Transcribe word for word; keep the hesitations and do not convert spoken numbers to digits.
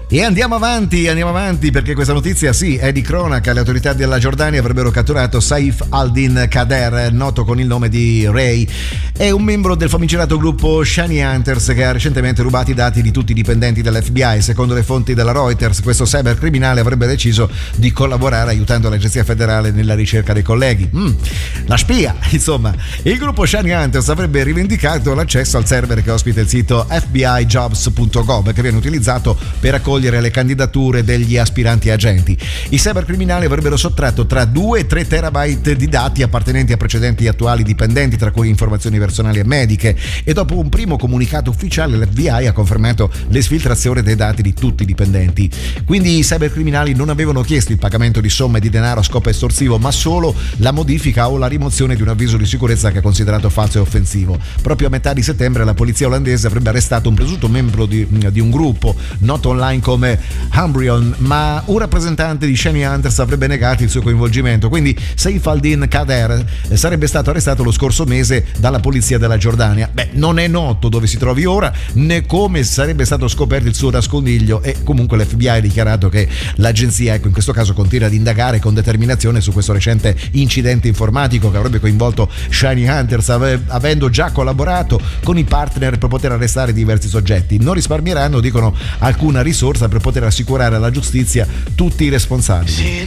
E andiamo avanti, andiamo avanti perché questa notizia sì è di cronaca. Le autorità della Giordania avrebbero catturato Saif al-Din Kader, noto con il nome di Ray. È un membro del famigerato gruppo Shiny Hunters che ha recentemente rubato i dati di tutti i dipendenti dell'F B I. Secondo le fonti della Reuters, questo cybercriminale avrebbe deciso di collaborare aiutando l'agenzia federale nella ricerca dei colleghi. Mm, la spia, insomma. Il gruppo Shiny Hunters avrebbe rivendicato l'accesso al server che ospita il sito F B I jobs punto gov, che viene utilizzato per accogliere le candidature degli aspiranti agenti. I cybercriminali avrebbero sottratto tra due e tre terabyte di dati appartenenti a precedenti e attuali dipendenti, tra cui informazioni personali e mediche, e dopo un primo comunicato ufficiale l'F B I ha confermato l'esfiltrazione dei dati di tutti i dipendenti. Quindi i cybercriminali non avevano chiesto il pagamento di somme di denaro a scopo estorsivo, ma solo la modifica o la rimozione di un avviso di sicurezza che è considerato falso e offensivo. Proprio a metà di settembre la polizia olandese avrebbe arrestato un presunto membro di, di un gruppo noto online come Humbrion, ma un rappresentante di Shiny Hunters avrebbe negato il suo coinvolgimento. Quindi Saif al-Din Kader sarebbe stato arrestato lo scorso mese dalla polizia della Giordania. Beh, non è noto dove si trovi ora né come sarebbe stato scoperto il suo nascondiglio, e comunque l'F B I ha dichiarato che l'agenzia, ecco, in questo caso continua ad indagare con determinazione su questo recente incidente informatico che avrebbe coinvolto Shiny Hunters, ave- avendo già collaborato con i partner per poter arrestare diversi soggetti. Non risparmieranno, dicono, alcuna risorsa per poter assicurare alla giustizia tutti i responsabili.